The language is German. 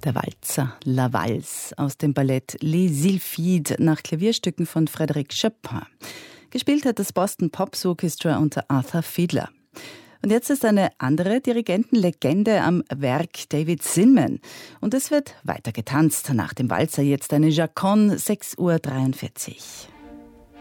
Der Walzer La Valse aus dem Ballett Les Sylphides nach Klavierstücken von Frédéric Chopin. Gespielt hat das Boston Pops Orchestra unter Arthur Fiedler. Und jetzt ist eine andere Dirigentenlegende am Werk, David Zinman. Und es wird weiter getanzt. Nach dem Walzer jetzt eine Chaconne, 6:43 Uhr.